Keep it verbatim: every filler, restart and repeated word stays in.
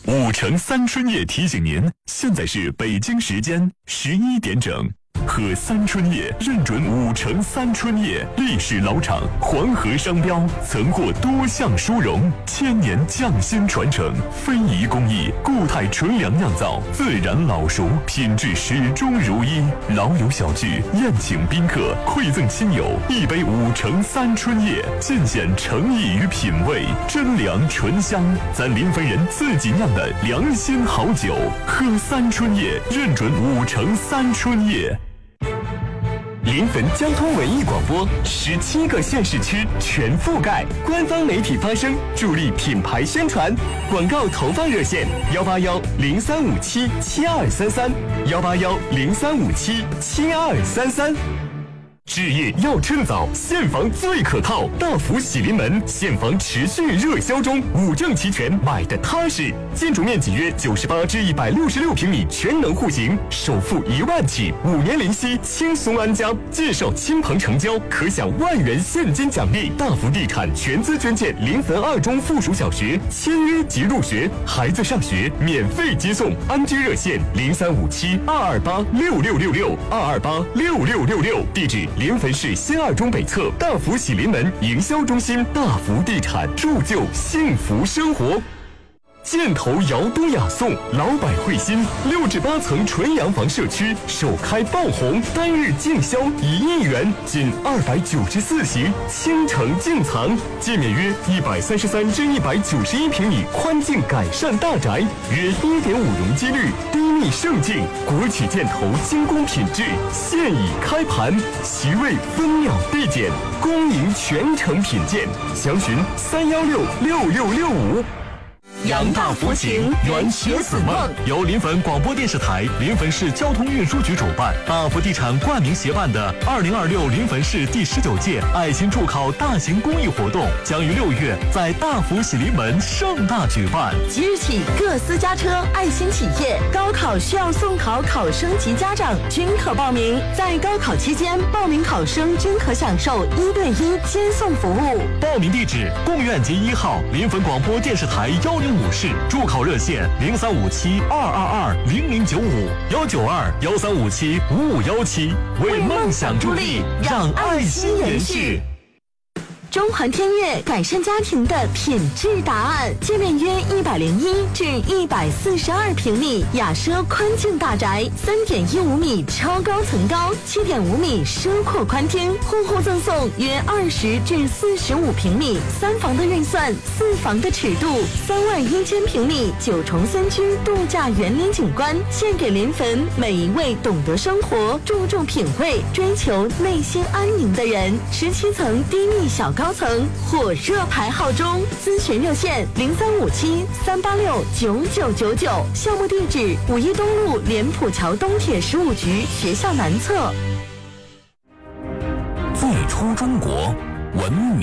五城三春叶提醒您，现在是北京时间十一点整。喝三春叶认准五城三春叶，历史老厂，黄河商标，曾获多项殊荣，千年匠心传承，非遗工艺，固态纯粮酿造，自然老熟，品质始终如一。老友小聚，宴请宾客，馈赠亲友一杯五城三春叶，尽显诚意与品味，真粮醇香，咱临汾人自己酿的良心好酒。喝三春叶认准五城三春叶。临汾交通文艺广播，十七个县市区全覆盖，官方媒体发声，助力品牌宣传。广告投放热线：幺八幺零三五七七二三三，幺八幺零三五七七二三三。置业要趁早，现房最可靠。大福喜临门，现房持续热销中，五证齐全，买的踏实。建筑面积约九十八至一百六十六平米，全能户型，首付一万起，五年零息，轻松安家。介绍亲朋成交，可享万元现金奖励。大福地产全资捐建临汾二中附属小学，签约即入学，孩子上学免费接送。安居热线零三五七二二八六六六六二二八六六六六，地址。临汾市新二中北侧大福喜临门营销中心，大福地产铸就幸福生活。箭头窑东雅颂，老百惠心，六至八层纯洋房社区首开爆红，单日净销一亿元，仅二百九十四席，倾城净藏，界面约一百三十三至一百九十一平米宽净改善大宅，约一点五容积率，低密胜境，国企箭头精工品质，现已开盘，席位分秒递减，恭迎全程品鉴，详询三幺六六六六五。 扬大福情，圆学子梦。 由临汾广播电视台、临汾市交通运输局主办，大福地产冠名协办的二零二六临汾市第十九届爱心助考大型公益活动，将于六月在大福喜临门盛大举办。 即日起，各私家车、爱心企业、高考需要送考考生及家长均可报名。在高考期间，报名考生均可享受一对一接送服务。 报名地址：贡院街一号临汾广播电视台幺零五室，助考热线零三五七二二二零零九五幺九二幺三五七五五幺七，为梦想助力，让爱心延续。 中环天悦改善家庭的品质答案，界面约一百零一至一百四十二平米，雅奢宽净大宅，三点一五米超高层高，七点五米奢阔宽厅，户户赠送约二十至四十五平米，三房的预算，四房的尺度，三万一千平米九重森区度假园林景观，献给临汾每一位懂得生活、注重品味、追求内心安宁的人。十七层低密小高层火热排号中，咨询热线零三五七三八六九九九九，项目地址五一东路莲浦桥东铁十五局学校南侧。 最初中国文明。